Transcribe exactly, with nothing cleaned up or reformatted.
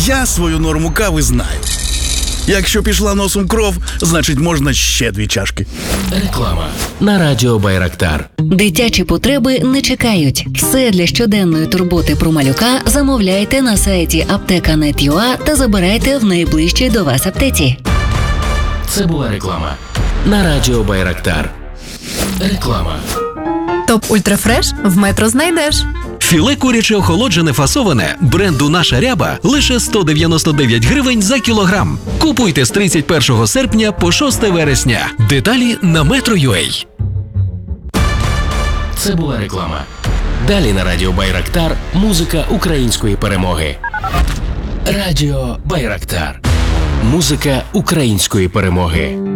Я свою норму кави знаю. Якщо пішла носом кров, значить можна ще дві чашки. Реклама на радіо Байрактар. Дитячі потреби не чекають. Все для щоденної турботи про малюка замовляйте на сайті аптека точка нет точка ю а та забирайте в найближчій до вас аптеці. Це була реклама на радіо Байрактар. Реклама. Топ Ультрафреш в Метро знайдеш. Філе куряче охолоджене фасоване бренду «Наша ряба» лише сто дев'яносто дев'ять гривень за кілограм. Купуйте з тридцять першого серпня по шосте вересня. Деталі на метро точка ю а. Це була реклама. Далі на радіо Байрактар музика української перемоги. Радіо Байрактар. Музика української перемоги.